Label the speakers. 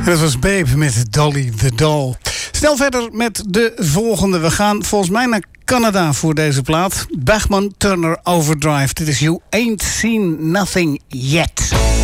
Speaker 1: Dat was Babe met Dolly the Doll. Snel verder met de volgende. We gaan volgens mij naar Canada voor deze plaat. Bachman Turner Overdrive. Dit is You Ain't Seen Nothing Yet.